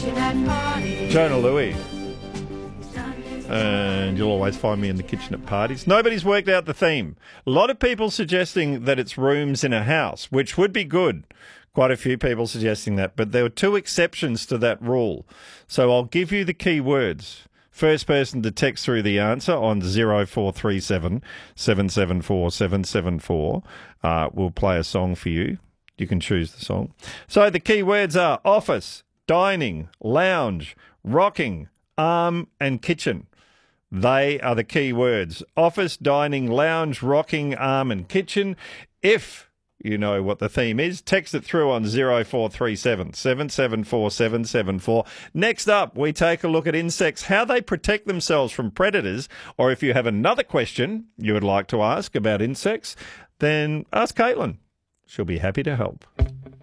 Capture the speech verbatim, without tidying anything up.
kitchen at parties. Jonah Louie. And you'll always find me in the kitchen at parties. Nobody's worked out the theme. A lot of people suggesting that it's rooms in a house, which would be good. Quite a few people suggesting that. But there were two exceptions to that rule. So I'll give you the key words. First person to text through the answer on zero four three seven, seven seven four, seven seven four. Uh, we'll play a song for you. You can choose the song. So the key words are office, dining, lounge, rocking, arm and kitchen. They are the key words. Office, dining, lounge, rocking, arm and kitchen. If you know what the theme is, text it through on zero four three seven, seven seven four, seven seven four. Next up, we take a look at insects, how they protect themselves from predators. Or if you have another question you would like to ask about insects, then ask Caitlin. She'll be happy to help.